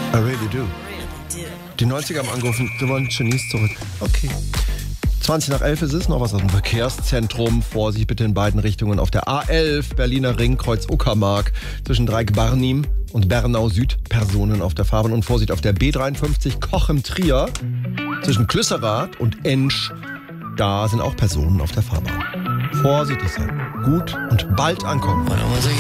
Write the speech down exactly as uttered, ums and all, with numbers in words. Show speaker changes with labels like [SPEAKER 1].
[SPEAKER 1] I really do. Die neunziger haben angerufen, sie wollen Genies zurück. Okay. zwanzig nach elf ist es, noch was aus dem Verkehrszentrum. Vorsicht bitte in beiden Richtungen auf der A elf, Berliner Ring, Kreuz Uckermark. Zwischen Dreieck-Barnim und Bernau Süd Personen auf der Fahrbahn. Und Vorsicht auf der B dreiundfünfzig, Cochem-Trier. Zwischen Klüsserath und Ensch. Da sind auch Personen auf der Fahrbahn. Vorsichtig sein. Gut und bald ankommen.